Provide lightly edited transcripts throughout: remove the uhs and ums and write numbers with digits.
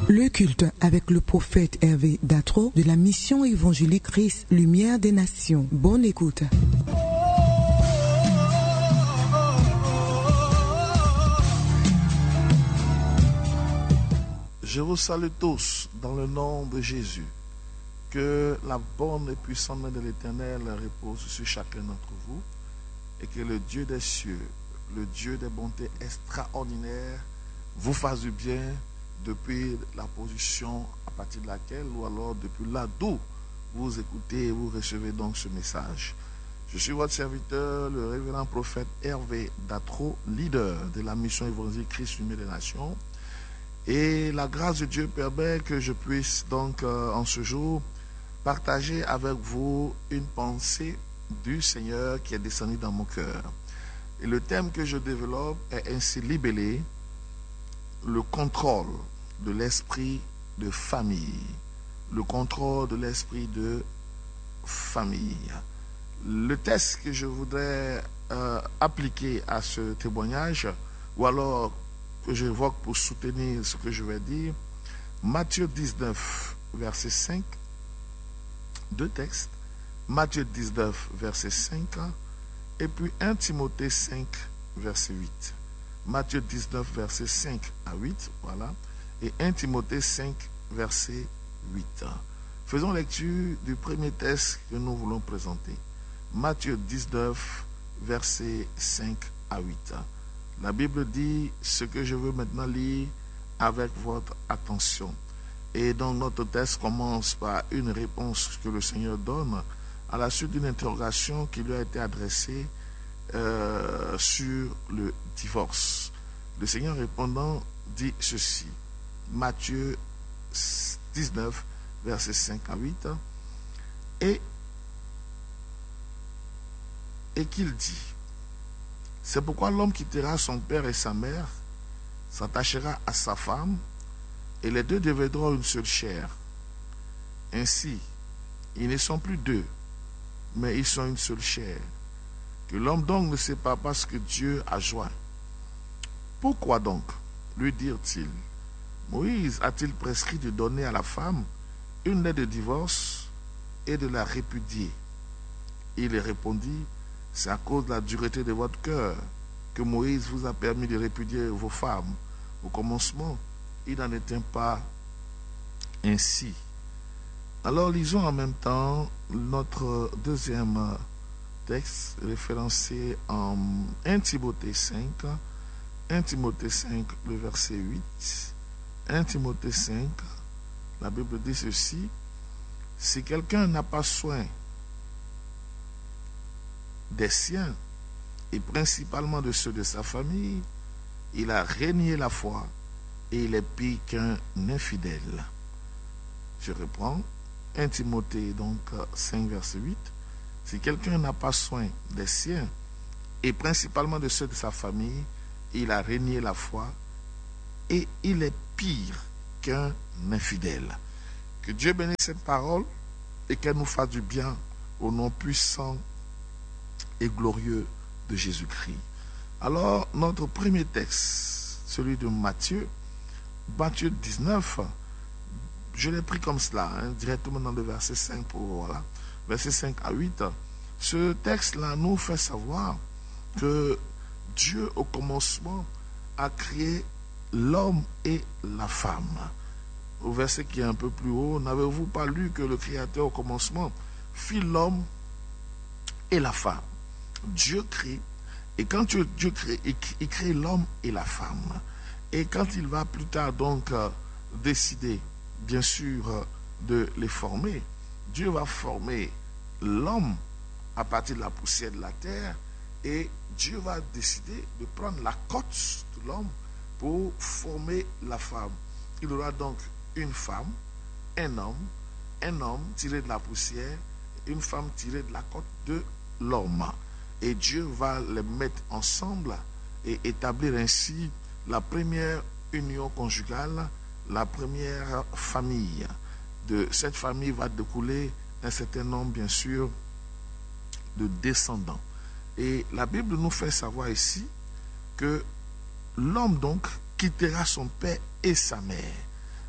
Le culte avec le prophète Hervé Datro de la mission évangélique Christ, Lumière des Nations. Bonne écoute. Je vous salue tous dans le nom de Jésus. Que la bonne et puissante main de l'Éternel repose sur chacun d'entre vous et que le Dieu des cieux, le Dieu des bontés extraordinaires, vous fasse du bien depuis la position à partir de laquelle ou alors depuis là d'où vous écoutez et vous recevez donc ce message. Je suis votre serviteur, le révérend prophète Hervé Datro, leader de la mission évangélique Christ Lumière des Nations. Et la grâce de Dieu permet que je puisse donc en ce jour partager avec vous une pensée du Seigneur qui est descendue dans mon cœur. Et le thème que je développe est ainsi libellé: le contrôle de l'esprit de famille. Le contrôle de l'esprit de famille. Le texte que je voudrais appliquer à ce témoignage, ou alors que j'évoque pour soutenir ce que je vais dire, Matthieu 19, verset 5, deux textes, Matthieu 19, verset 5, et puis 1 Timothée 5, verset 8. Matthieu 19, verset 5 à 8, voilà, et 1 Timothée 5, verset 8. Faisons lecture du premier texte que nous voulons présenter. Matthieu 19, verset 5 à 8. La Bible dit ce que je veux maintenant lire avec votre attention. Et donc notre texte commence par une réponse que le Seigneur donne à la suite d'une interrogation qui lui a été adressée sur le divorce. Le Seigneur répondant dit ceci. Matthieu 19, versets 5 à 8. Et qu'il dit: c'est pourquoi l'homme quittera son père et sa mère, s'attachera à sa femme, et les deux deviendront une seule chair. Ainsi, ils ne sont plus deux, mais ils sont une seule chair. Que l'homme donc ne sépare pas ce que Dieu a joint. Pourquoi donc, lui dirent-ils, Moïse a-t-il prescrit de donner à la femme une lettre de divorce et de la répudier? Il répondit: c'est à cause de la dureté de votre cœur que Moïse vous a permis de répudier vos femmes. Au commencement, il n'en était pas ainsi. Alors lisons en même temps notre deuxième texte référencé en 1 Timothée 5. 1 Timothée 5, le verset 8. 1 Timothée 5, la Bible dit ceci: si quelqu'un n'a pas soin des siens, et principalement de ceux de sa famille, il a renié la foi et il est pire qu'un infidèle. Je reprends 1 Timothée donc 5 verset 8. Si quelqu'un n'a pas soin des siens et principalement de ceux de sa famille, il a renié la foi et il est pire qu'un infidèle. Que Dieu bénisse cette parole et qu'elle nous fasse du bien au nom puissant et glorieux de Jésus-Christ. Alors, notre premier texte, celui de Matthieu 19, je l'ai pris comme cela, directement dans le verset 5 pour voilà, verset 5 à 8. Ce texte-là nous fait savoir que Dieu, au commencement, a créé l'homme et la femme. Au verset qui est un peu plus haut, n'avez-vous pas lu que le Créateur, au commencement, fit l'homme et la femme? Dieu crée, et quand Dieu crée, il crée l'homme et la femme. Et quand il va plus tard donc décider, bien sûr, de les former, Dieu va former l'homme à partir de la poussière de la terre, et Dieu va décider de prendre la côte de l'homme pour former la femme. Il aura donc une femme, un homme tiré de la poussière, une femme tirée de la côte de l'homme. Et Dieu va les mettre ensemble et établir ainsi la première union conjugale, la première famille. De cette famille va découler un certain nombre, bien sûr, de descendants. Et la Bible nous fait savoir ici que l'homme donc quittera son père et sa mère.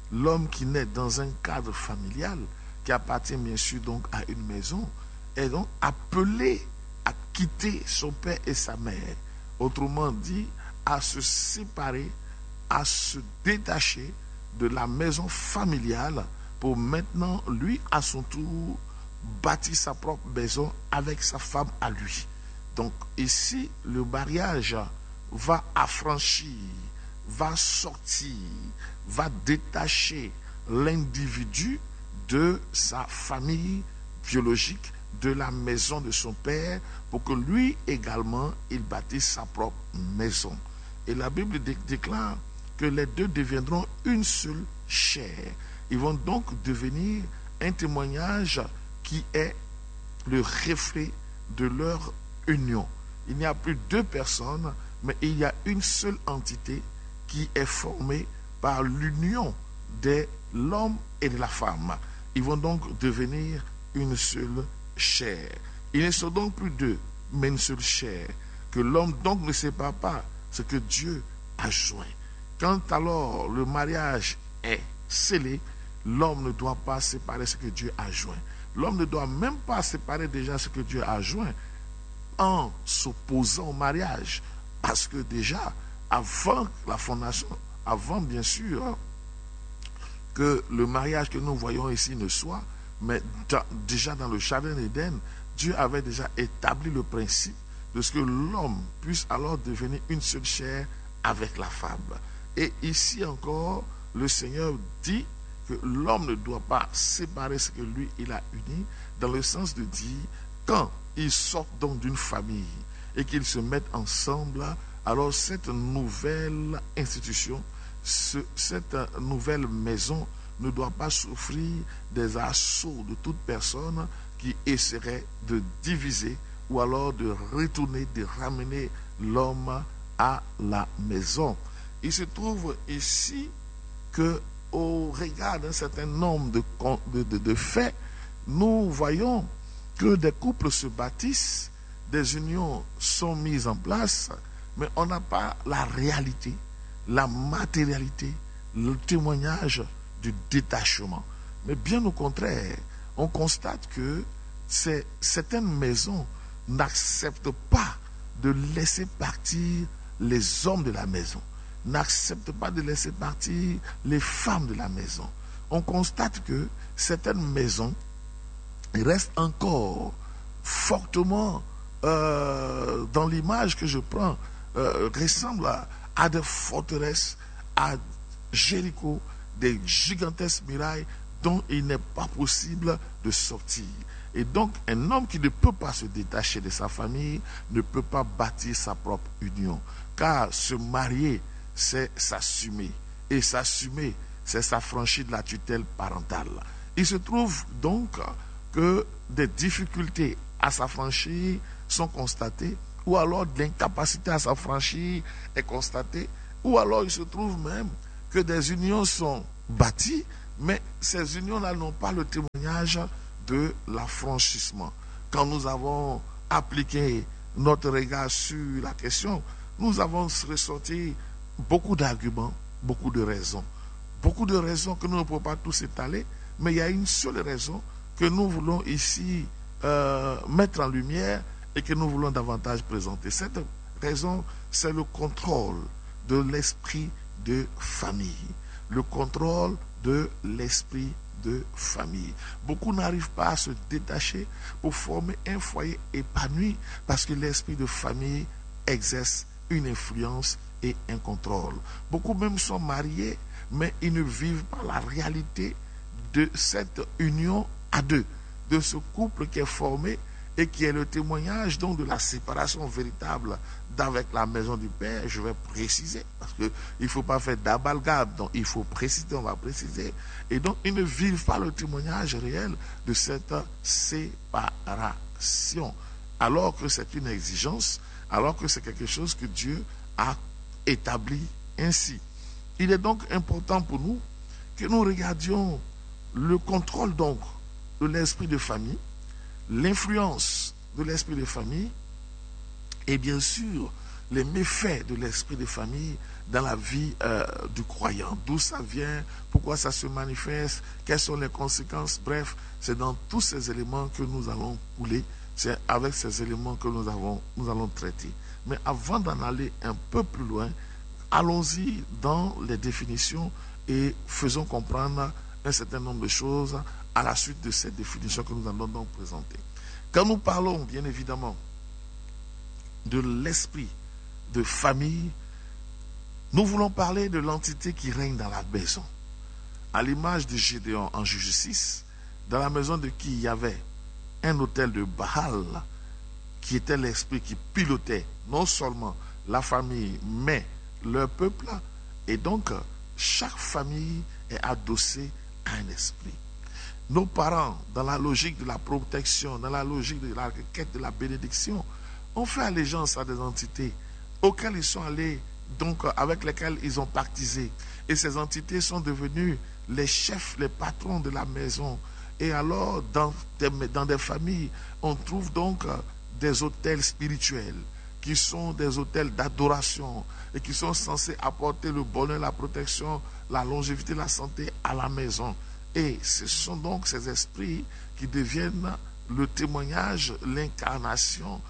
l'homme qui naît dans un cadre familial, qui appartient bien sûr donc à une maison, est donc appelé à quitter son père et sa mère. Autrement dit, à se séparer, à se détacher de la maison familiale pour maintenant, lui, à son tour, bâtir sa propre maison avec sa femme à lui. Donc ici, le mariage va affranchir, va sortir, va détacher l'individu de sa famille biologique, de la maison de son père, pour que lui également, il bâtisse sa propre maison. Et la Bible déclare que les deux deviendront une seule chair. Ils vont donc devenir un témoignage qui est le reflet de leur union. Il n'y a plus deux personnes, mais il y a une seule entité qui est formée par l'union de l'homme et de la femme. Ils vont donc devenir une seule chair. Ils ne sont donc plus deux, mais une seule chair. Que l'homme donc ne sépare pas ce que Dieu a joint. Quand alors le mariage est scellé, l'homme ne doit pas séparer ce que Dieu a joint. L'homme ne doit même pas séparer déjà ce que Dieu a joint en s'opposant au mariage. Parce que déjà, avant la fondation, avant bien sûr que le mariage que nous voyons ici ne soit, mais déjà dans le jardin d'Éden, Dieu avait déjà établi le principe de ce que l'homme puisse alors devenir une seule chair avec la femme. Et ici encore, le Seigneur dit que l'homme ne doit pas séparer ce que lui, il a uni, dans le sens de dire, quand ils sortent donc d'une famille et qu'ils se mettent ensemble, alors cette nouvelle institution, cette nouvelle maison ne doit pas souffrir des assauts de toute personne qui essaierait de diviser ou alors de retourner, de ramener l'homme à la maison. Il se trouve ici que, au regard d'un certain nombre de faits, nous voyons que des couples se bâtissent, des unions sont mises en place, mais on n'a pas la réalité, la matérialité, le témoignage du détachement. Mais bien au contraire, on constate que certaines maisons n'acceptent pas de laisser partir les hommes de la maison, n'acceptent pas de laisser partir les femmes de la maison. On constate que certaines maisons restent encore fortement dans l'image que je prends, ressemblent à des forteresses, à Jéricho, des gigantesques murailles dont il n'est pas possible de sortir. Et donc, un homme qui ne peut pas se détacher de sa famille ne peut pas bâtir sa propre union. Car se marier, c'est s'assumer. Et s'assumer, c'est s'affranchir de la tutelle parentale. Il se trouve donc que des difficultés à s'affranchir sont constatées, ou alors de l'incapacité à s'affranchir est constatée, ou alors il se trouve même que des unions sont bâties, mais ces unions-là n'ont pas le témoignage de l'affranchissement. Quand nous avons appliqué notre regard sur la question, nous avons ressorti beaucoup d'arguments, beaucoup de raisons. Beaucoup de raisons que nous ne pouvons pas tous étaler, mais il y a une seule raison que nous voulons ici mettre en lumière et que nous voulons davantage présenter. Cette raison, c'est le contrôle de l'esprit de famille. Le contrôle de l'esprit de famille. Beaucoup n'arrivent pas à se détacher pour former un foyer épanoui parce que l'esprit de famille exerce une influence et un contrôle. Beaucoup même sont mariés, mais ils ne vivent pas la réalité de cette union à deux, de ce couple qui est formé et qui est le témoignage donc de la séparation véritable d'avec la maison du Père. Je vais préciser, parce qu'il ne faut pas faire d'amalgame, donc il faut préciser, on va préciser. Et donc, ils ne vivent pas le témoignage réel de cette séparation, alors que c'est une exigence, alors que c'est quelque chose que Dieu a établi ainsi. Il est donc important pour nous que nous regardions le contrôle donc de l'esprit de famille, l'influence de l'esprit de famille et bien sûr les méfaits de l'esprit de famille dans la vie du croyant. D'où ça vient, pourquoi ça se manifeste, quelles sont les conséquences. Bref, c'est dans tous ces éléments que nous allons couler. C'est avec ces éléments que nous allons traiter. Mais avant d'en aller un peu plus loin, allons-y dans les définitions et faisons comprendre un certain nombre de choses à la suite de cette définition que nous allons donc présenter. Quand nous parlons, bien évidemment, de l'esprit de famille, nous voulons parler de l'entité qui règne dans la maison. À l'image de Gédéon en Juge 6, dans la maison de qui il y avait un autel de Baal, qui était l'esprit qui pilotait non seulement la famille, mais leur peuple. Et donc, chaque famille est adossée à un esprit. Nos parents, dans la logique de la protection, dans la logique de la requête de la bénédiction, ont fait allégeance à des entités auxquelles ils sont allés, donc avec lesquelles ils ont pactisé. Et ces entités sont devenues les chefs, les patrons de la maison. Et alors, dans des familles, on trouve donc des autels spirituels qui sont des autels d'adoration et qui sont censés apporter le bonheur, la protection, la longévité, la santé à la maison. Et ce sont donc ces esprits qui deviennent le témoignage, l'incarnation,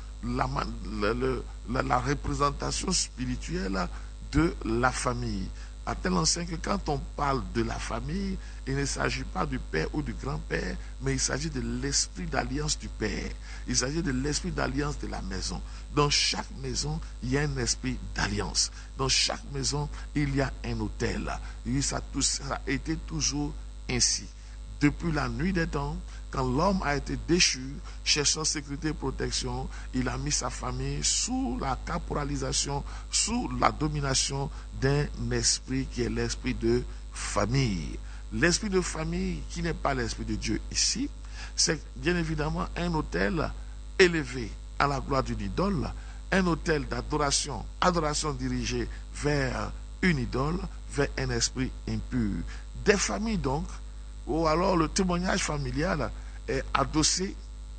la représentation spirituelle de la famille. À tel enseigne que quand on parle de la famille, il ne s'agit pas du père ou du grand-père, mais il s'agit de l'esprit d'alliance du père. Il s'agit de l'esprit d'alliance de la maison. Dans chaque maison, il y a un esprit d'alliance. Dans chaque maison, il y a un autel. Et ça a été toujours ainsi. Depuis la nuit des temps, quand l'homme a été déchu, cherchant sécurité et protection, il a mis sa famille sous la caporalisation, sous la domination d'un esprit qui est l'esprit de famille. L'esprit de famille qui n'est pas l'esprit de Dieu ici, c'est bien évidemment un autel élevé à la gloire d'une idole, un autel d'adoration, adoration dirigée vers une idole, vers un esprit impur. Des familles donc, ou alors le témoignage familial est adossé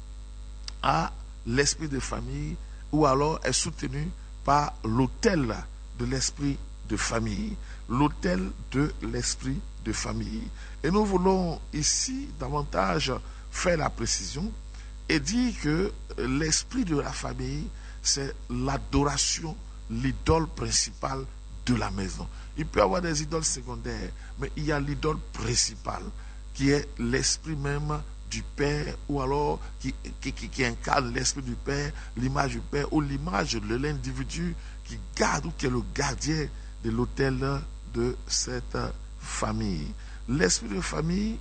à l'esprit de famille, ou alors est soutenu par l'autel de l'esprit de famille. L'autel de l'esprit de famille. Et nous voulons ici davantage faire la précision et dire que l'esprit de la famille, c'est l'adoration, l'idole principale de la maison. Il peut y avoir des idoles secondaires, mais il y a l'idole principale qui est l'esprit même du Père, ou alors qui incarne l'esprit du Père, l'image du Père, ou l'image de l'individu qui garde ou qui est le gardien de l'autel de cette famille. L'esprit de famille,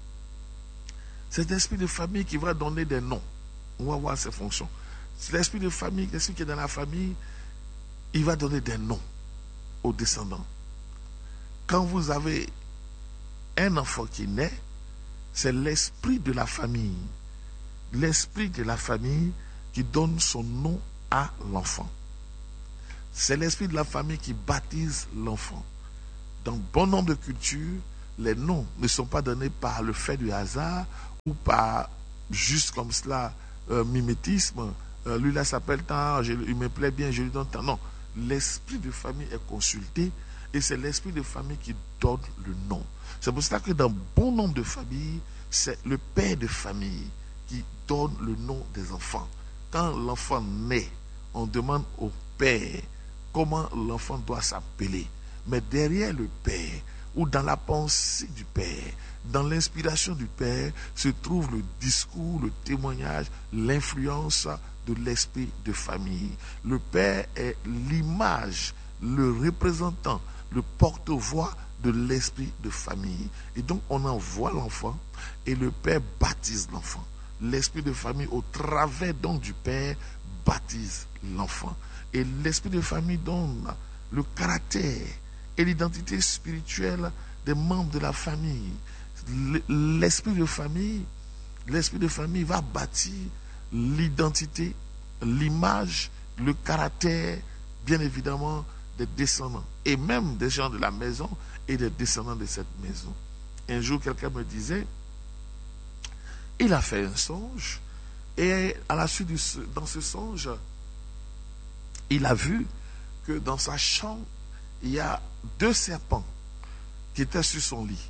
c'est l'esprit de famille qui va donner des noms. On va voir ses fonctions. L'esprit de famille, l'esprit qui est dans la famille, il va donner des noms aux descendants. Quand vous avez un enfant qui naît, c'est l'esprit de la famille. L'esprit de la famille qui donne son nom à l'enfant. C'est l'esprit de la famille qui baptise l'enfant. Dans bon nombre de cultures, les noms ne sont pas donnés par le fait du hasard ou par juste comme cela, mimétisme. Lui là s'appelle tant, il me plaît bien, je lui donne tant. Non, l'esprit de famille est consulté et c'est l'esprit de famille qui donne le nom. C'est pour cela que dans bon nombre de familles, c'est le père de famille qui donne le nom des enfants. Quand l'enfant naît, on demande au père comment l'enfant doit s'appeler. Mais derrière le père, ou dans la pensée du père, dans l'inspiration du père, se trouve le discours, le témoignage, l'influence de l'esprit de famille. Le père est l'image, le représentant, le porte-voix de l'esprit de famille. Et donc on envoie l'enfant et le père baptise l'enfant. L'esprit de famille, au travers donc du père, baptise l'enfant. Et l'esprit de famille donne le caractère et l'identité spirituelle des membres de la famille. L'esprit de famille va bâtir l'identité, l'image, le caractère, bien évidemment, des descendants. Et même des gens de la maison et des descendants de cette maison. Un jour, quelqu'un me disait, il a fait un songe, et à la suite dans ce songe, il a vu que dans sa chambre, il y a 2 serpents qui étaient sur son lit.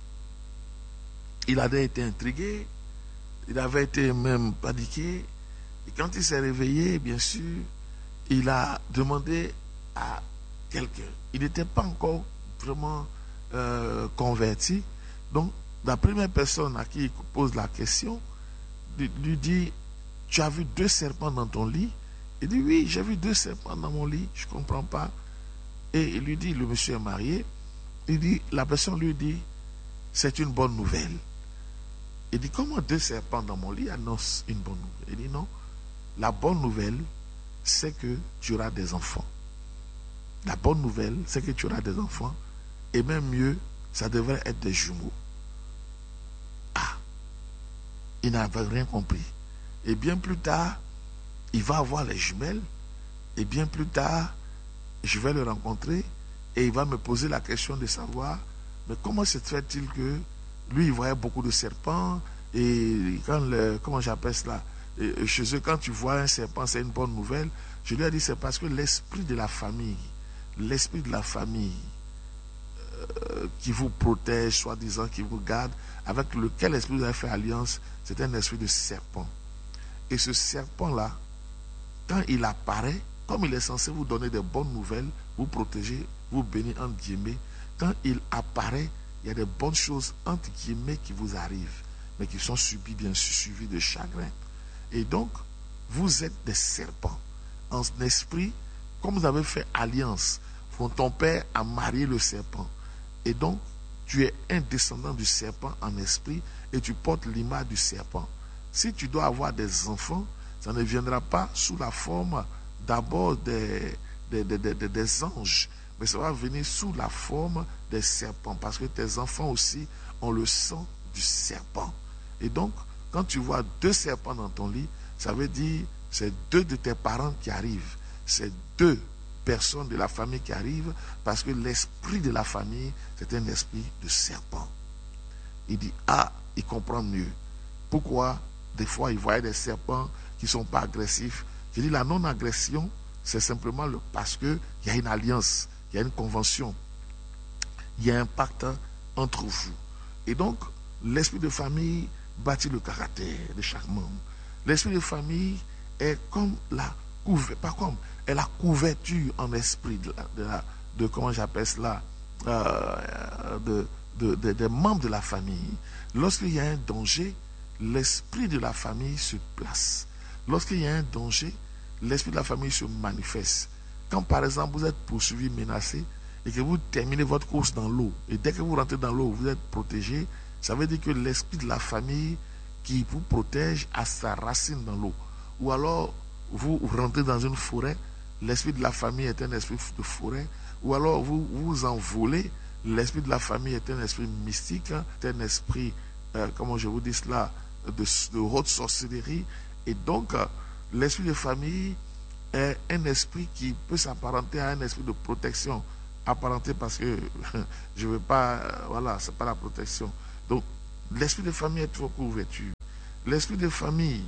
Il avait été intrigué, il avait été même paniqué. Et quand il s'est réveillé, bien sûr, il a demandé à quelqu'un. Il n'était pas encore vraiment converti. Donc, la première personne à qui il pose la question lui dit, tu as vu 2 serpents dans ton lit? Il dit, oui, j'ai vu 2 serpents dans mon lit, je ne comprends pas. Et il lui dit, le monsieur est marié. Il dit, la personne lui dit, c'est une bonne nouvelle. Il dit, comment 2 serpents dans mon lit annoncent une bonne nouvelle? Il dit, non, la bonne nouvelle, c'est que tu auras des enfants. La bonne nouvelle, c'est que tu auras des enfants. Et même mieux, ça devrait être des jumeaux. Ah, il n'avait rien compris. Et bien plus tard, il va avoir les jumelles. Et bien plus tard, je vais le rencontrer. Et il va me poser la question de savoir, mais comment se fait-il que lui, il voyait beaucoup de serpents. Et quand comment j'appelle cela, chez eux, quand tu vois un serpent, c'est une bonne nouvelle. Je lui ai dit, c'est parce que l'esprit de la famille qui vous protège, soi-disant, qui vous garde, avec lequel esprit vous avez fait alliance, c'est un esprit de serpent. Et ce serpent-là, quand il apparaît, comme il est censé vous donner des bonnes nouvelles, vous protéger, vous bénir entre guillemets, quand il apparaît, il y a des bonnes choses entre guillemets qui vous arrivent, mais qui sont subies, bien sûr, suivies de chagrin. Et donc, vous êtes des serpents. En esprit, comme vous avez fait alliance, ton père a marié le serpent. Et donc, tu es un descendant du serpent en esprit et tu portes l'image du serpent. Si tu dois avoir des enfants, ça ne viendra pas sous la forme d'abord des anges, mais ça va venir sous la forme des serpents, parce que tes enfants aussi ont le sang du serpent. Et donc, quand tu vois 2 serpents dans ton lit, ça veut dire c'est 2 de tes parents qui arrivent. C'est 2 personnes de la famille qui arrivent, parce que l'esprit de la famille, c'est un esprit de serpent. Il dit, ah, il comprend mieux. Pourquoi des fois il voyait des serpents qui ne sont pas agressifs? Je dis, la non-agression, c'est simplement parce qu'il y a une alliance, il y a une convention, il y a un pacte entre vous. Et donc, l'esprit de famille bâtit le caractère de chaque membre. L'esprit de famille est comme la couverture en esprit de comment j'appelle cela, des membres de la famille. Lorsqu'il y a un danger, l'esprit de la famille se place. Lorsqu'il y a un danger, l'esprit de la famille se manifeste. Quand par exemple vous êtes poursuivi, menacé, et que vous terminez votre course dans l'eau, et dès que vous rentrez dans l'eau, vous êtes protégé, ça veut dire que l'esprit de la famille qui vous protège a sa racine dans l'eau. Ou alors, vous rentrez dans une forêt, l'esprit de la famille est un esprit de forêt. Ou alors, vous vous envolez, l'esprit de la famille est un esprit mystique, un esprit, comment je vous dis cela, de haute sorcellerie. Et donc, l'esprit de famille est un esprit qui peut s'apparenter à un esprit de protection. Apparenté parce que je ne veux pas, voilà, c'est pas la protection. Donc, l'esprit de famille est trop couverture. L'esprit de famille,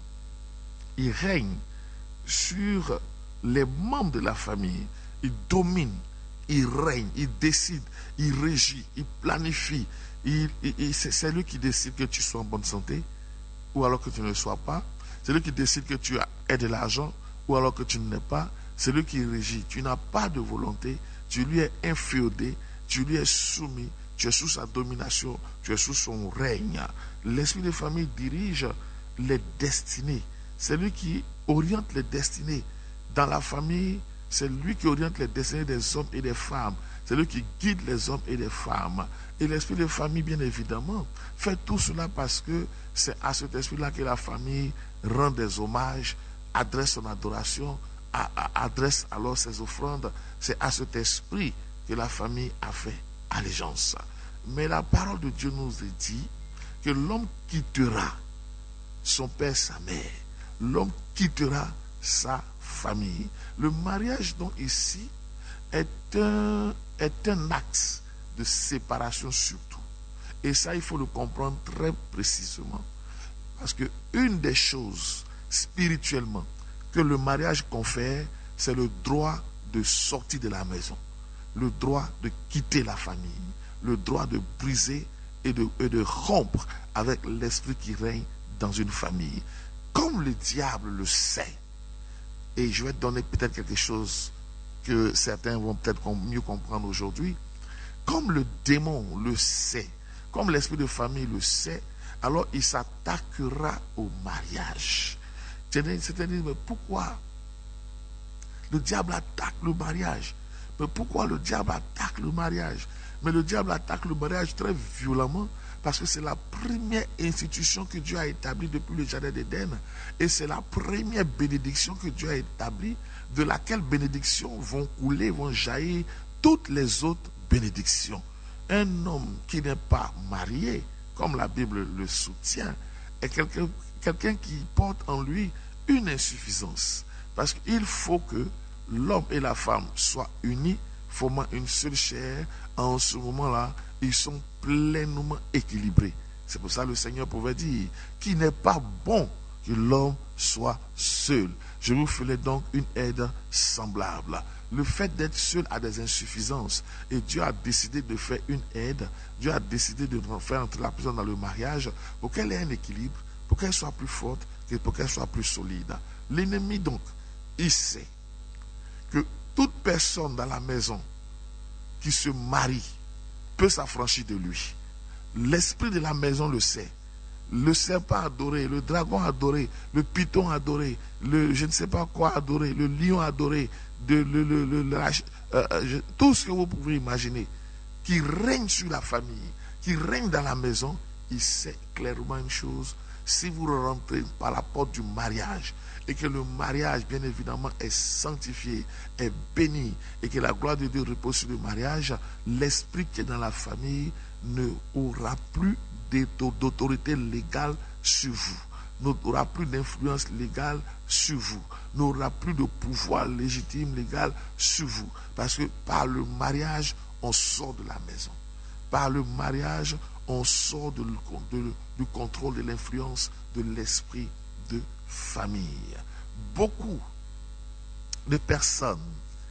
il règne sur les membres de la famille. Il domine, il règne, il décide, il régit, il planifie. C'est lui qui décide que tu sois en bonne santé ou alors que tu ne le sois pas. C'est lui qui décide que tu aies de l'argent ou alors que tu ne l'aies pas. C'est lui qui régit. Tu n'as pas de volonté. Tu lui es inféodé. Tu lui es soumis. Tu es sous sa domination. Tu es sous son règne. L'esprit de famille dirige les destinées. C'est lui qui oriente les destinées. Dans la famille, c'est lui qui oriente les destinées des hommes et des femmes. C'est lui qui guide les hommes et les femmes. Et l'esprit de famille, bien évidemment, fait tout cela parce que c'est à cet esprit-là que la famille rend des hommages, adresse son adoration, adresse alors ses offrandes. C'est à cet esprit que la famille a fait allégeance. Mais la parole de Dieu nous dit que l'homme quittera son père, sa mère. L'homme quittera sa famille. Le mariage, donc, ici, est un acte de séparation surtout. Et ça, il faut le comprendre très précisément. Parce que une des choses, spirituellement, que le mariage confère, c'est le droit de sortir de la maison. le droit de quitter la famille, le droit de briser et de rompre avec l'esprit qui règne dans une famille. Comme le diable le sait, et je vais te donner peut-être quelque chose que certains vont peut-être mieux comprendre aujourd'hui, comme le démon le sait, comme l'esprit de famille le sait, alors il s'attaquera au mariage. C'est-à-dire, mais pourquoi le diable attaque le mariage? Mais pourquoi le diable attaque le mariage? Mais le diable attaque le mariage très violemment parce que c'est la première institution que Dieu a établie depuis le jardin d'Éden. Et c'est la première bénédiction que Dieu a établie, de laquelle bénédiction vont couler, vont jaillir toutes les autres bénédictions. Un homme qui n'est pas marié, comme la Bible le soutient, est quelqu'un qui porte en lui une insuffisance. Parce qu'il faut que l'homme et la femme soient unis, formant une seule chair. En ce moment-là, ils sont pleinement équilibrés. C'est pour ça que le Seigneur pouvait dire qu'il n'est pas bon que l'homme soit seul. Je vous ferai donc une aide semblable. Le fait d'être seul a des insuffisances. Et Dieu a décidé de faire une aide. Dieu a décidé de faire entrer la personne dans le mariage pour qu'elle ait un équilibre, pour qu'elle soit plus forte et pour qu'elle soit plus solide. L'ennemi donc, il sait que toute personne dans la maison qui se marie peut s'affranchir de lui. L'esprit de la maison le sait. Le serpent adoré, le dragon adoré, le python adoré, le je ne sais pas quoi adoré, le lion adoré, tout ce que vous pouvez imaginer qui règne sur la famille, qui règne dans la maison, il sait clairement une chose: si vous rentrez par la porte du mariage et que le mariage, bien évidemment, est sanctifié, est béni, et que la gloire de Dieu repose sur le mariage, l'esprit qui est dans la famille ne aura plus d'autorité légale sur vous, n'aura plus d'influence légale sur vous, n'aura plus de pouvoir légitime légal sur vous. Parce que par le mariage, on sort de la maison. Par le mariage, on sort du contrôle, de l'influence de l'esprit de famille. Beaucoup de personnes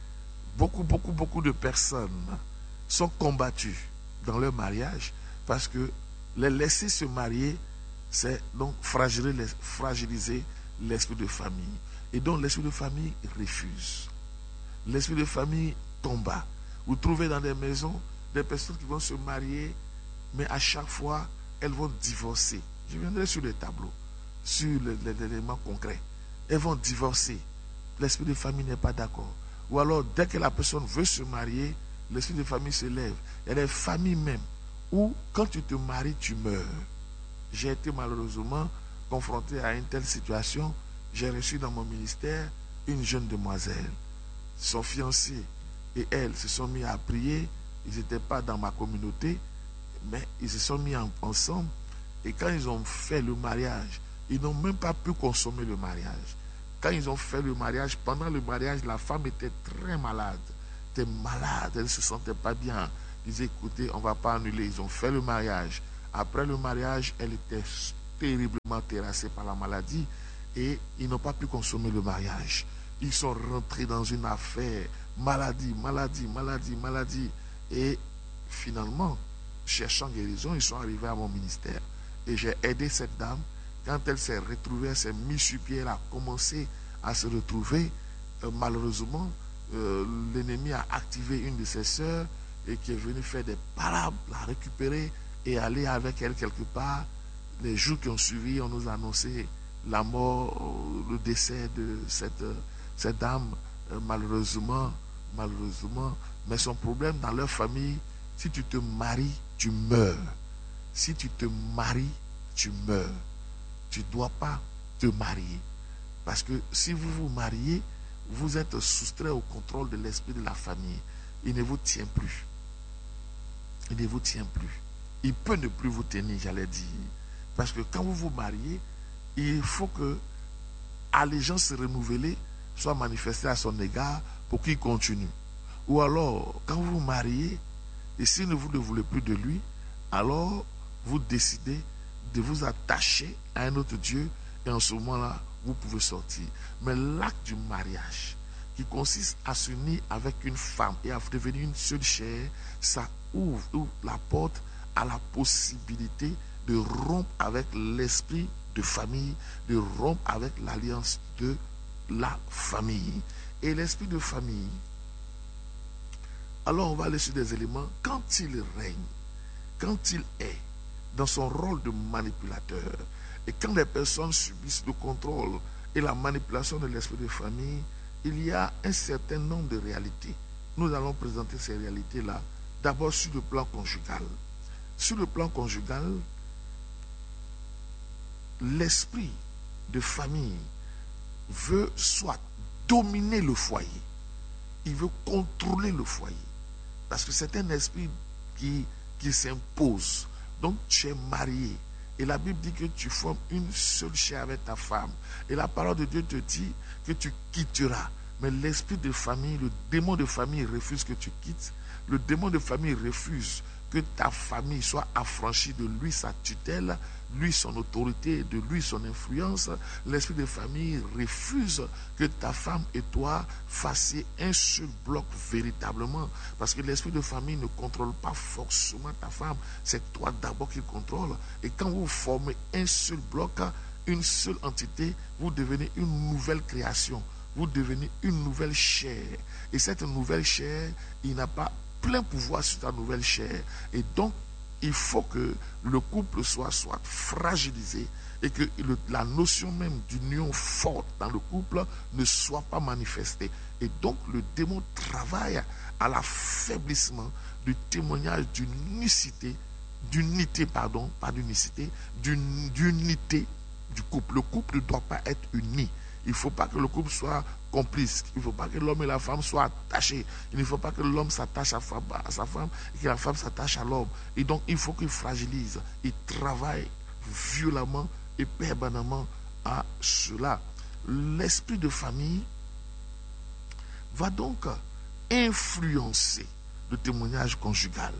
sont combattues dans leur mariage parce que les laisser se marier, c'est donc fragiliser l'esprit de famille. Et donc l'esprit de famille refuse. L'esprit de famille combat. Vous trouvez dans des maisons des personnes qui vont se marier, mais à chaque fois, elles vont divorcer. Je viendrai sur les tableaux, sur les éléments concrets. Elles vont divorcer. L'esprit de famille n'est pas d'accord. Ou alors, dès que la personne veut se marier, l'esprit de famille se lève. Il y a des familles même où, quand tu te maries, tu meurs. J'ai été malheureusement confronté à une telle situation. J'ai reçu dans mon ministère une jeune demoiselle. Son fiancé et elle se sont mis à prier. Ils n'étaient pas dans ma communauté, mais ils se sont mis ensemble. Et quand ils ont fait le mariage, ils n'ont même pas pu consommer le mariage. Quand ils ont fait le mariage, pendant le mariage, la femme était très malade. Elle était malade, elle ne se sentait pas bien. Ils disaient, écoutez, on ne va pas annuler. Ils ont fait le mariage. Après le mariage, elle était terriblement terrassée par la maladie et ils n'ont pas pu consommer le mariage. Ils sont rentrés dans une affaire, maladie. Et finalement, cherchant guérison, ils sont arrivés à mon ministère. Et j'ai aidé cette dame. Quand elle s'est retrouvée, elle s'est mise sur pied, elle a commencé à se retrouver. Malheureusement, l'ennemi a activé une de ses sœurs et qui est venue faire des parades, la récupérer et aller avec elle quelque part. Les jours qui ont suivi, on nous a annoncé la mort, le décès de cette dame, malheureusement. Mais son problème dans leur famille, si tu te maries, tu meurs. Si tu te maries, tu meurs. Tu ne dois pas te marier. Parce que si vous vous mariez, vous êtes soustrait au contrôle de l'esprit de la famille. Il ne vous tient plus. Il ne vous tient plus. Il peut ne plus vous tenir, j'allais dire. Parce que quand vous vous mariez, il faut que allégeance renouvelée soit manifestée à son égard pour qu'il continue. Ou alors, quand vous vous mariez, et si vous ne voulez plus de lui, alors vous décidez de vous attacher à un autre Dieu et en ce moment-là, vous pouvez sortir. Mais l'acte du mariage, qui consiste à s'unir avec une femme et à devenir une seule chair, ça ouvre la porte à la possibilité de rompre avec l'esprit de famille, de rompre avec l'alliance de la famille. Et l'esprit de famille, alors on va aller sur des éléments, quand il règne, quand il est dans son rôle de manipulateur, et quand les personnes subissent le contrôle et la manipulation de l'esprit de famille, il y a un certain nombre de réalités. Nous allons présenter ces réalités-là, d'abord sur le plan conjugal. Sur le plan conjugal, l'esprit de famille veut soit dominer le foyer, il veut contrôler le foyer, parce que c'est un esprit qui s'impose. Donc tu es marié, et la Bible dit que tu formes une seule chair avec ta femme, et la parole de Dieu te dit que tu quitteras. Mais l'esprit de famille, le démon de famille refuse que tu quittes. Le démon de famille refuse que ta famille soit affranchie de lui sa tutelle, lui son autorité, de lui son influence. L'esprit de famille refuse que ta femme et toi fassiez un seul bloc véritablement. Parce que l'esprit de famille ne contrôle pas forcément ta femme. C'est toi d'abord qui contrôle. Et quand vous formez un seul bloc, une seule entité, vous devenez une nouvelle création. Vous devenez une nouvelle chair. Et cette nouvelle chair, il n'a pas plein pouvoir sur ta nouvelle chair. Et donc, il faut que le couple soit fragilisé et que la notion même d'union forte dans le couple ne soit pas manifestée. Et donc, le démon travaille à l'affaiblissement du témoignage d'unité d'unité du couple. Le couple ne doit pas être uni. Il ne faut pas que le couple soit complice. Il ne faut pas que l'homme et la femme soient attachés. Il ne faut pas que l'homme s'attache à sa femme et que la femme s'attache à l'homme. Et donc, il faut qu'il fragilise. Il travaille violemment et permanemment à cela. L'esprit de famille va donc influencer le témoignage conjugal.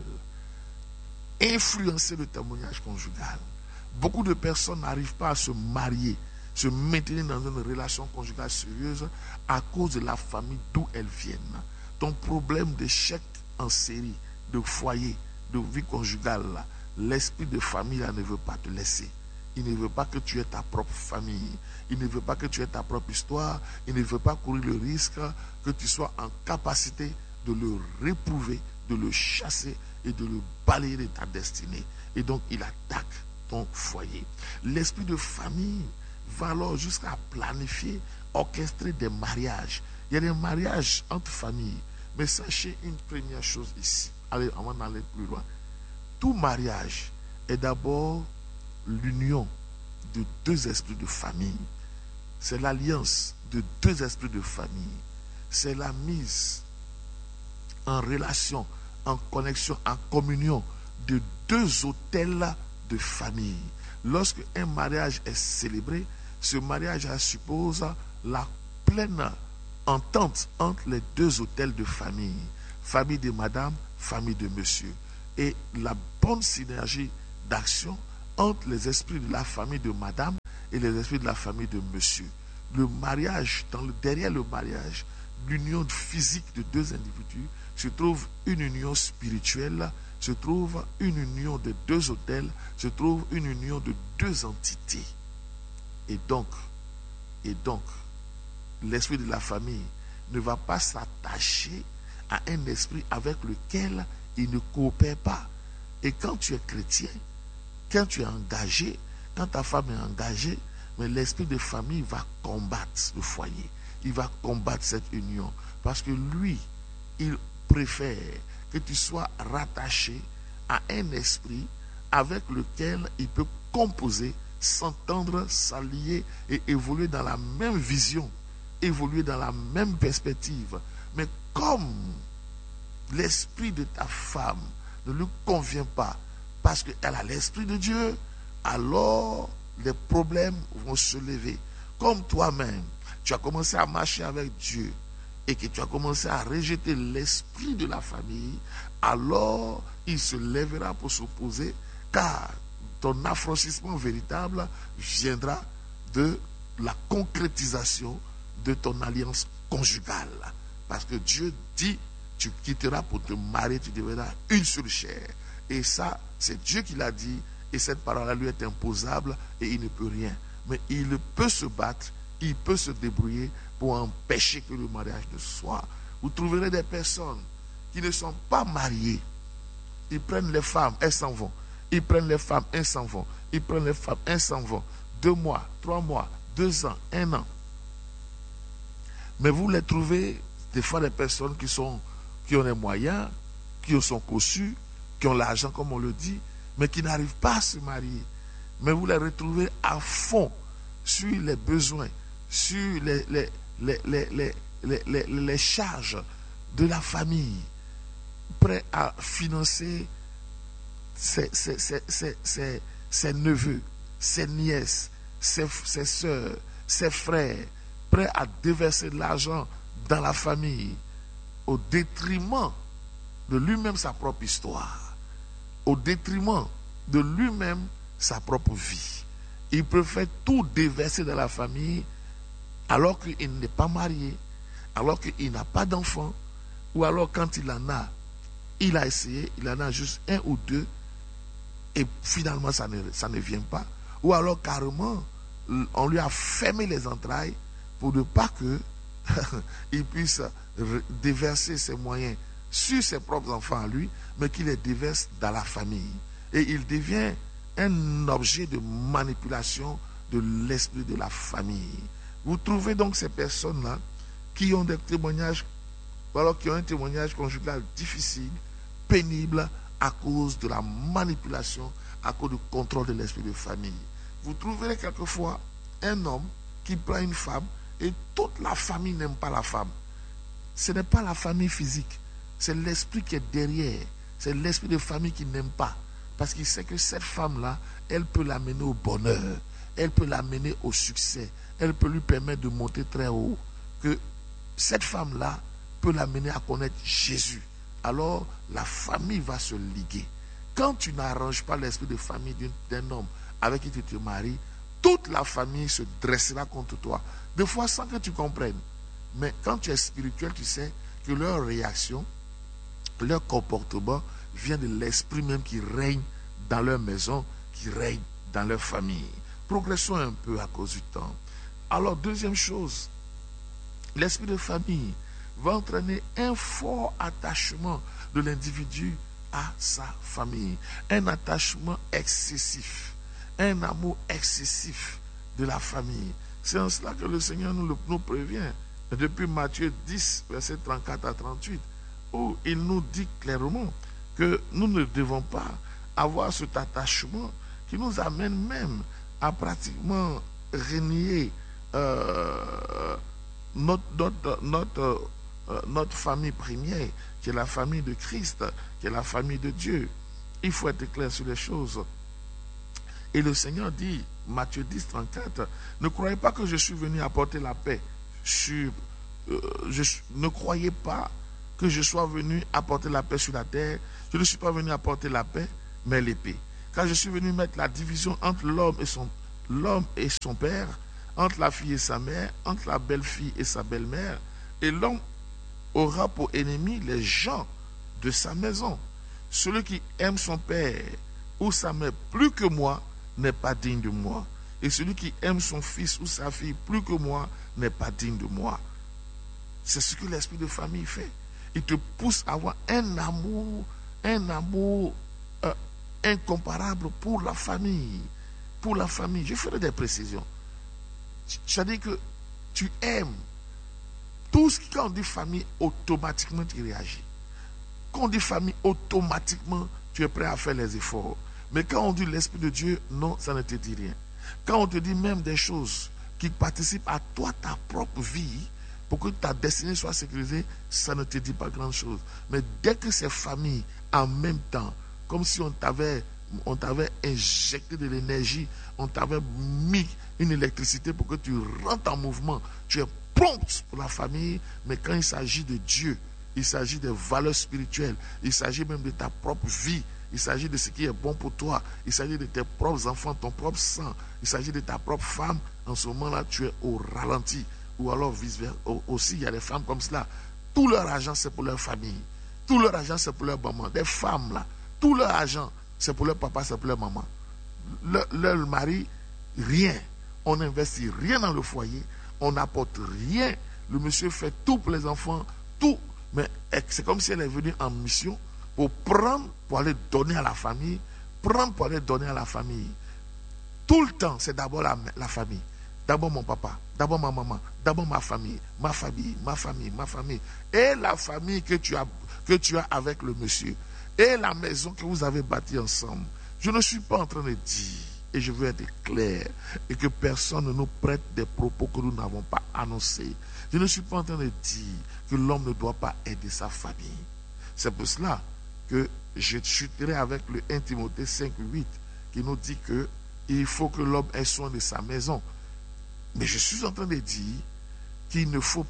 Influencer le témoignage conjugal. Beaucoup de personnes n'arrivent pas à se marier, se maintenir dans une relation conjugale sérieuse à cause de la famille d'où elles viennent. Ton problème d'échec en série, de foyer, de vie conjugale, l'esprit de famille là, ne veut pas te laisser. Il ne veut pas que tu aies ta propre famille. Il ne veut pas que tu aies ta propre histoire. Il ne veut pas courir le risque que tu sois en capacité de le réprouver, de le chasser et de le balayer de ta destinée. Et donc, il attaque ton foyer. L'esprit de famille va alors jusqu'à planifier, orchestrer des mariages. Il y a des mariages entre familles. Mais sachez une première chose ici. Allez, avant d'aller plus loin. Tout mariage est d'abord l'union de deux esprits de famille. C'est l'alliance de deux esprits de famille. C'est la mise en relation, en connexion, en communion de deux autels de famille. Lorsque un mariage est célébré, ce mariage suppose la pleine entente entre les deux autels de famille. Famille de madame, famille de monsieur. Et la bonne synergie d'action entre les esprits de la famille de madame et les esprits de la famille de monsieur. Le mariage, derrière le mariage, l'union physique de deux individus, se trouve une union spirituelle, se trouve une union de deux autels, se trouve une union de deux entités. Et donc, l'esprit de la famille ne va pas s'attacher à un esprit avec lequel il ne coopère pas. Et quand tu es chrétien, quand tu es engagé, quand ta femme est engagée, mais l'esprit de famille va combattre le foyer. Il va combattre cette union. Parce que lui, il préfère que tu sois rattaché à un esprit avec lequel il peut composer, s'entendre, s'allier et évoluer dans la même vision, évoluer dans la même perspective. Mais comme l'esprit de ta femme ne lui convient pas, parce qu'elle a l'esprit de Dieu, alors les problèmes vont se lever. Comme toi-même, tu as commencé à marcher avec Dieu et que tu as commencé à rejeter l'esprit de la famille, alors il se lèvera pour s'opposer, car ton affranchissement véritable viendra de la concrétisation de ton alliance conjugale. Parce que Dieu dit, tu quitteras pour te marier, tu deviendras une seule chair. Et ça, c'est Dieu qui l'a dit, et cette parole-là lui est imposable, et il ne peut rien. Mais il peut se battre, il peut se débrouiller pour empêcher que le mariage ne soit. Vous trouverez des personnes qui ne sont pas mariées. Ils prennent les femmes, elles s'en vont. Ils prennent les femmes, elles s'en vont. Ils prennent les femmes, elles s'en vont. 2 mois, 3 mois, 2 ans, 1 an. Mais vous les trouvez, des fois, des personnes qui ont les moyens, qui sont cossus, qui ont l'argent, comme on le dit, mais qui n'arrivent pas à se marier. Mais vous les retrouvez à fond sur les besoins, sur les charges de la famille, prêts à financer ses neveux, ses nièces, ses soeurs, ses frères, prêts à déverser de l'argent dans la famille, au détriment de lui-même sa propre histoire, au détriment de lui-même sa propre vie. Il préfère tout déverser dans la famille alors qu'il n'est pas marié, alors qu'il n'a pas d'enfant, ou alors quand il en a, il a essayé, il en a juste 1 ou 2, et finalement ça ne vient pas. Ou alors carrément, on lui a fermé les entrailles pour ne pas qu'il puisse déverser ses moyens sur ses propres enfants à lui, mais qu'il les déverse dans la famille. Et il devient un objet de manipulation de l'esprit de la famille. Vous trouvez donc ces personnes-là qui ont des témoignages, alors qui ont un témoignage conjugal difficile, pénible, à cause de la manipulation, à cause du contrôle de l'esprit de famille. Vous trouverez quelquefois un homme qui prend une femme et toute la famille n'aime pas la femme. Ce n'est pas la famille physique, c'est l'esprit qui est derrière. C'est l'esprit de famille qui n'aime pas. Parce qu'il sait que cette femme-là, elle peut l'amener au bonheur, elle peut l'amener au succès, elle peut lui permettre de monter très haut. Que cette femme-là peut l'amener à connaître Jésus. Alors la famille va se liguer. Quand tu n'arranges pas l'esprit de famille d'un homme avec qui tu te maries, toute la famille se dressera contre toi. Des fois sans que tu comprennes. Mais quand tu es spirituel, tu sais que leur réaction, leur comportement vient de l'esprit même qui règne dans leur maison, qui règne dans leur famille. Progressons un peu à cause du temps. Alors, deuxième chose, l'esprit de famille va entraîner un fort attachement de l'individu à sa famille. Un attachement excessif, un amour excessif de la famille. C'est en cela que le Seigneur nous prévient. Depuis Matthieu 10, versets 34 à 38, où il nous dit clairement que nous ne devons pas avoir cet attachement qui nous amène même à pratiquement renier notre famille première, qui est la famille de Christ, qui est la famille de Dieu. Il faut être clair sur les choses. Et le Seigneur dit, Matthieu 10, 34, ne croyez pas que je suis venu apporter la paix. Ne croyez pas que je sois venu apporter la paix sur la terre. Je ne suis pas venu apporter la paix, mais l'épée. Car je suis venu mettre la division entre l'homme et son père, entre la fille et sa mère, entre la belle-fille et sa belle-mère. Et l'homme aura pour ennemi les gens de sa maison. Celui qui aime son père ou sa mère plus que moi n'est pas digne de moi. Et celui qui aime son fils ou sa fille plus que moi n'est pas digne de moi. C'est ce que l'esprit de famille fait. Il te pousse à avoir un amour incomparable pour la famille. Pour la famille. Je ferai des précisions. C'est-à-dire que tu aimes. Quand on dit famille, automatiquement tu réagis. Quand on dit famille, automatiquement tu es prêt à faire les efforts. Mais quand on dit l'Esprit de Dieu, non, ça ne te dit rien. Quand on te dit même des choses qui participent à toi, ta propre vie, pour que ta destinée soit sécurisée, ça ne te dit pas grand-chose. Mais dès que c'est famille, en même temps, comme si on t'avait injecté de l'énergie, on t'avait mis une électricité pour que tu rentres en mouvement, tu es prompt pour la famille, mais quand il s'agit de Dieu, il s'agit des valeurs spirituelles, il s'agit même de ta propre vie, il s'agit de ce qui est bon pour toi, il s'agit de tes propres enfants, ton propre sang, il s'agit de ta propre femme, en ce moment-là, tu es au ralenti. Ou alors vice-versa. Aussi, il y a des femmes comme cela. Tout leur argent, c'est pour leur famille. Tout leur argent, c'est pour leur maman. Des femmes, là, tout leur argent, c'est pour leur papa, c'est pour leur maman. Leur mari, rien. On n'investit rien dans le foyer. On n'apporte rien. Le monsieur fait tout pour les enfants, tout. Mais c'est comme si elle est venue en mission pour prendre, pour aller donner à la famille. Prendre pour aller donner à la famille. Tout le temps, c'est d'abord la famille. D'abord mon papa, d'abord ma maman, d'abord ma famille, ma famille, ma famille, ma famille. Et la famille que tu as avec le monsieur. Et la maison que vous avez bâtie ensemble. Je ne suis pas en train de dire, et je veux être clair, et que personne ne nous prête des propos que nous n'avons pas annoncés. Je ne suis pas en train de dire que l'homme ne doit pas aider sa famille. C'est pour cela que je chuterai avec le 1 Timothée 5:8 qui nous dit que il faut que l'homme ait soin de sa maison. Mais je suis en train de dire qu'il ne faut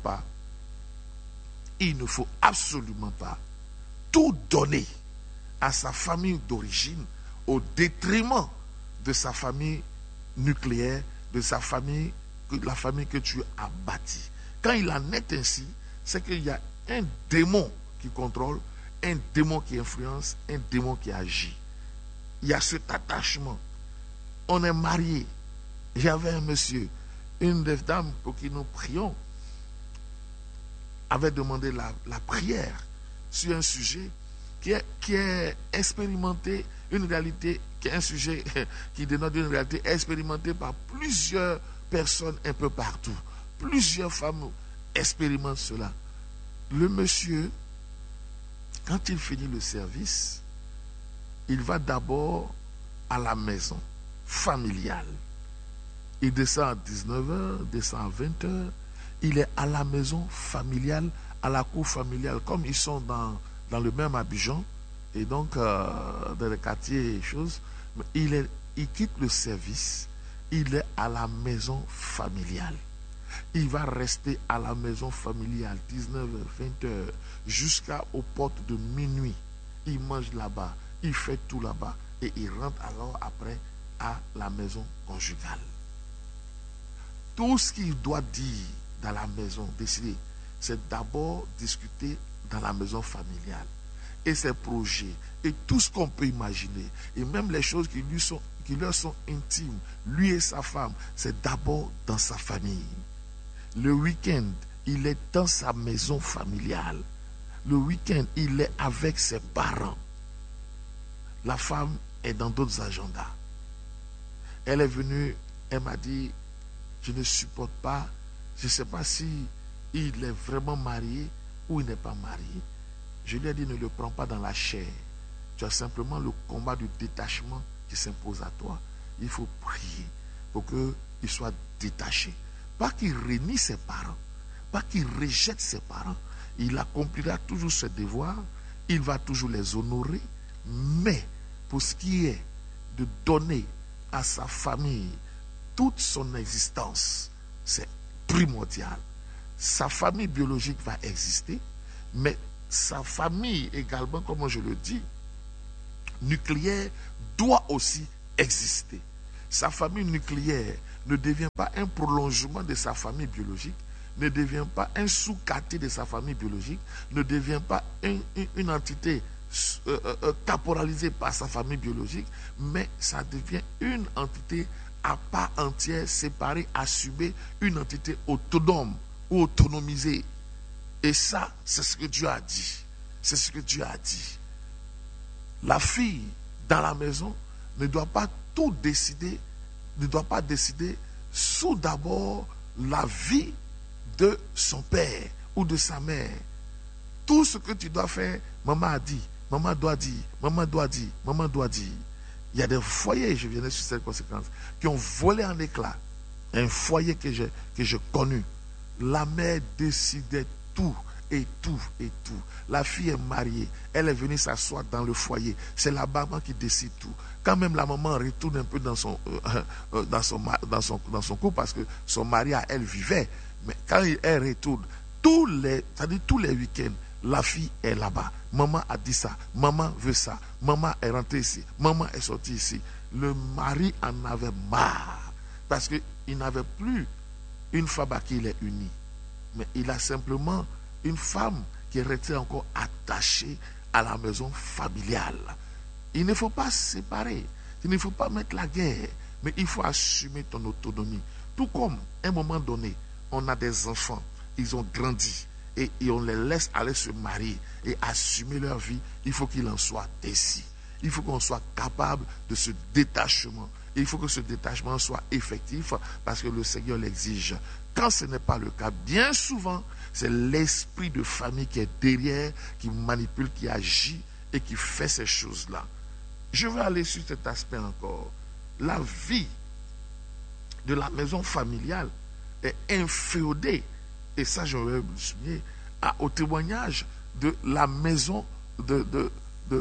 absolument pas tout donner à sa famille d'origine au détriment de sa famille nucléaire, de sa famille, la famille que tu as bâtie. Quand il en est ainsi, c'est qu'il y a un démon qui contrôle, un démon qui influence, un démon qui agit. Il y a cet attachement. On est mariés. J'avais un monsieur, une des dames pour qui nous prions, avait demandé la prière sur un sujet qui est expérimenté, une réalité, qui est un sujet qui dénote une réalité expérimentée par plusieurs personnes un peu partout. Plusieurs femmes expérimentent cela. Le monsieur, quand il finit le service, il va d'abord à la maison familiale. Il descend à 19h, descend à 20h. Il est à la maison familiale, à la cour familiale. Comme ils sont dans le même Abidjan, et donc dans les quartiers et choses, il quitte le service, il est à la maison familiale. Il va rester à la maison familiale 19h, 20h, jusqu'aux portes de minuit. Il mange là-bas, il fait tout là-bas, et il rentre alors après à la maison conjugale. Tout ce qu'il doit dire dans la maison, décider, c'est d'abord discuter dans la maison familiale. Et ses projets, et tout ce qu'on peut imaginer, et même les choses qui leur sont intimes, lui et sa femme, c'est d'abord dans sa famille. Le week-end, il est dans sa maison familiale. Le week-end, il est avec ses parents. La femme est dans d'autres agendas. Elle est venue, elle m'a dit, je ne supporte pas, je ne sais pas si il est vraiment marié ou il n'est pas marié. Je lui ai dit, ne le prends pas dans la chair. Tu as simplement le combat du détachement qui s'impose à toi. Il faut prier pour qu'il soit détaché. Pas qu'il renie ses parents, pas qu'il rejette ses parents. Il accomplira toujours ses devoirs, il va toujours les honorer, mais pour ce qui est de donner à sa famille toute son existence, c'est primordial. Sa famille biologique va exister, mais sa famille également, comme je le dis, nucléaire, doit aussi exister. Sa famille nucléaire ne devient pas un prolongement de sa famille biologique, ne devient pas un sous-quartier de sa famille biologique, ne devient pas une entité caporalisée par sa famille biologique, mais ça devient une entité à part entière, séparée, assumée, une entité autonome ou autonomisée. Et ça, c'est ce que Dieu a dit. C'est ce que Dieu a dit. La fille dans la maison ne doit pas tout décider, ne doit pas décider sous d'abord la vie de son père ou de sa mère. Tout ce que tu dois faire, maman a dit, maman doit dire, maman doit dire, maman doit dire. Il y a des foyers, je viens sur cette conséquence, qui ont volé en éclats. Un foyer que j'ai connu. La mère décidait tout et tout et tout. La fille est mariée, elle est venue s'asseoir dans le foyer. C'est la maman qui décide tout. Quand même la maman retourne un peu dans son couple parce que son mari à elle vivait. Mais quand elle retourne, tous les week-ends, la fille est là-bas. Maman a dit ça, maman veut ça, maman est rentrée ici, maman est sortie ici. Le mari en avait marre parce qu'il n'avait plus une femme à qui il est uni. mais il a simplement une femme qui est restée encore attachée à la maison familiale. Il ne faut pas se séparer, il ne faut pas mettre la guerre, mais il faut assumer ton autonomie. Tout comme, à un moment donné, on a des enfants, ils ont grandi, et on les laisse aller se marier et assumer leur vie, il faut qu'il en soit ainsi. Il faut qu'on soit capable de ce détachement. Il faut que ce détachement soit effectif parce que le Seigneur l'exige. Quand ce n'est pas le cas, bien souvent, c'est l'esprit de famille qui est derrière, qui manipule, qui agit et qui fait ces choses-là. Je vais aller sur cet aspect encore. La vie de la maison familiale est inféodée, et ça je vais le souligner, au témoignage de la maison de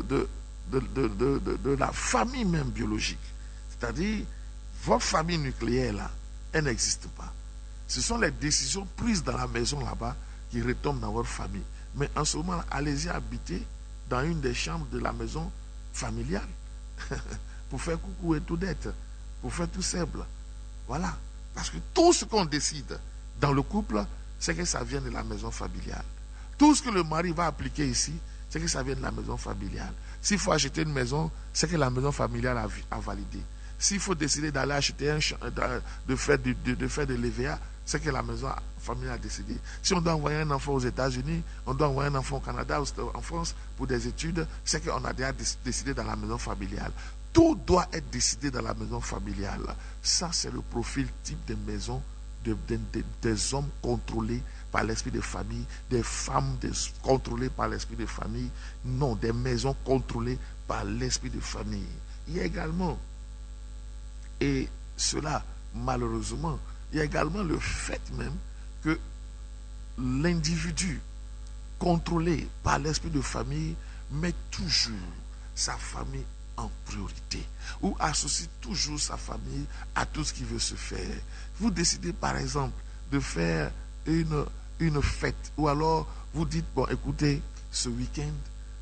la famille même biologique. C'est-à-dire, votre famille nucléaire là, elle n'existe pas. Ce sont les décisions prises dans la maison là-bas qui retombent dans votre famille. Mais en ce moment, allez-y habiter dans une des chambres de la maison familiale pour faire coucou et tout d'être, pour faire tout simple. Voilà. Parce que tout ce qu'on décide dans le couple, c'est que ça vient de la maison familiale. Tout ce que le mari va appliquer ici, c'est que ça vient de la maison familiale. S'il faut acheter une maison, c'est que la maison familiale a validé. S'il faut décider d'aller acheter de faire de l'EVA, c'est que la maison familiale a décidé. Si on doit envoyer un enfant aux États-Unis, on doit envoyer un enfant au Canada, en France, pour des études, c'est qu'on a déjà décidé dans la maison familiale. Tout doit être décidé dans la maison familiale. Ça, c'est le profil type des maisons, des hommes contrôlés par l'esprit de famille, des femmes contrôlées par l'esprit de famille. Non, des maisons contrôlées par l'esprit de famille. Il y a également, et cela malheureusement, il y a également le fait même que l'individu contrôlé par l'esprit de famille met toujours sa famille en priorité, ou associe toujours sa famille à tout ce qui veut se faire. Vous décidez par exemple de faire une fête, ou alors vous dites, bon écoutez, ce week-end,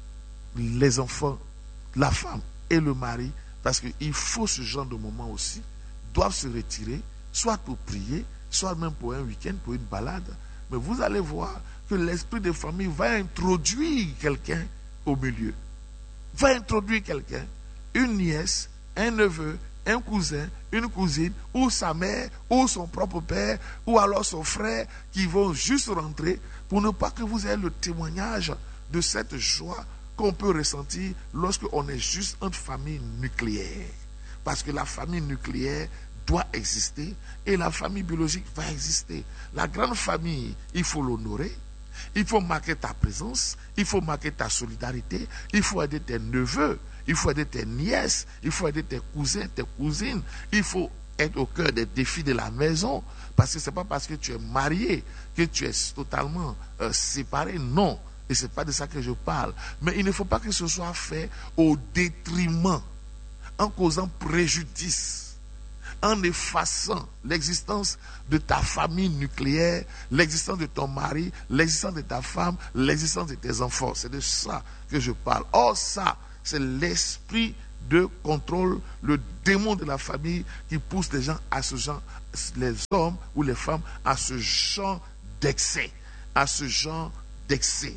les enfants, la femme et le mari, parce qu'il faut ce genre de moment aussi, doivent se retirer, soit pour prier, soit même pour un week-end, pour une balade. Mais vous allez voir que l'esprit de famille va introduire quelqu'un au milieu. Va introduire quelqu'un, une nièce, un neveu, un cousin, une cousine, ou sa mère, ou son propre père, ou alors son frère, qui vont juste rentrer pour ne pas que vous ayez le témoignage de cette joie qu'on peut ressentir lorsque on est juste une famille nucléaire. Parce que la famille nucléaire doit exister et la famille biologique va exister. La grande famille, il faut l'honorer, il faut marquer ta présence, il faut marquer ta solidarité, il faut aider tes neveux, il faut aider tes nièces, il faut aider tes cousins, tes cousines, il faut être au cœur des défis de la maison, parce que ce n'est pas parce que tu es marié que tu es totalement séparé, non. Et ce n'est pas de ça que je parle. Mais il ne faut pas que ce soit fait au détriment, en causant préjudice, en effaçant l'existence de ta famille nucléaire, l'existence de ton mari, l'existence de ta femme, l'existence de tes enfants. C'est de ça que je parle. Or, ça, c'est l'esprit de contrôle, le démon de la famille qui pousse les gens à ce genre, les hommes ou les femmes, à ce genre d'excès. À ce genre d'excès.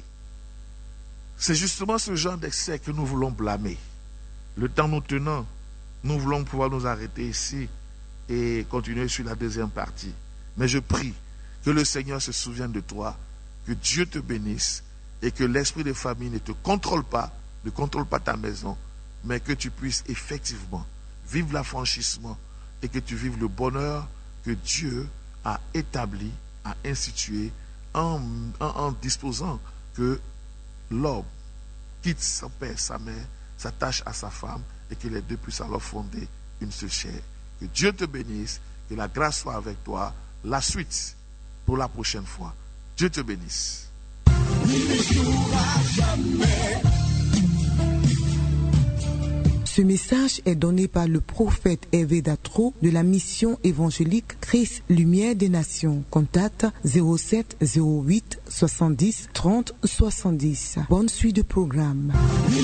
C'est justement ce genre d'excès que nous voulons blâmer. Le temps nous tenant, nous voulons pouvoir nous arrêter ici et continuer sur la deuxième partie. Mais je prie que le Seigneur se souvienne de toi, que Dieu te bénisse et que l'esprit de famille ne te contrôle pas, ne contrôle pas ta maison, mais que tu puisses effectivement vivre l'affranchissement et que tu vives le bonheur que Dieu a établi, a institué en disposant que l'homme quitte son père, sa mère, s'attache à sa femme et que les deux puissent alors fonder une seule chair. Que Dieu te bénisse, que la grâce soit avec toi. La suite pour la prochaine fois. Dieu te bénisse. Ce message est donné par le prophète Hervé Datro de la mission évangélique Christ Lumière des Nations. Contact 07 08 70 30 70. Bonne suite de programme.